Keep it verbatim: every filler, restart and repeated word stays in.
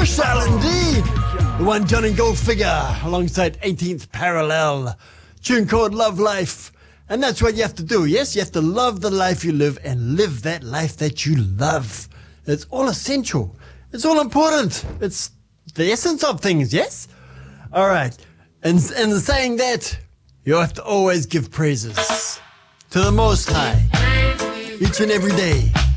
shall indeed. The one Johnny Goldfinger alongside eighteenth Parallel. Tune called Love Life. And that's what you have to do, yes? You have to love the life you live and live that life that you love. It's all essential. It's all important. It's the essence of things, yes? All right. And, and saying that, you have to always give praises to the Most High each and every day.